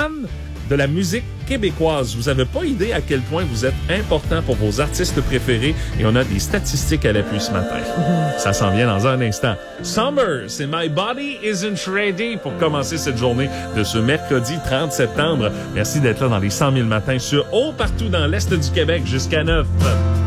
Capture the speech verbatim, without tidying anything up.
fans de la musique québécoise. Vous avez pas idée à quel point vous êtes important pour vos artistes préférés et on a des statistiques à l'appui ce matin. Ça s'en vient dans un instant. Summer, c'est My Body Isn't Ready pour commencer cette journée de ce mercredi trente septembre. Merci d'être là dans les cent mille matins sur haut partout dans l'Est du Québec jusqu'à neuf.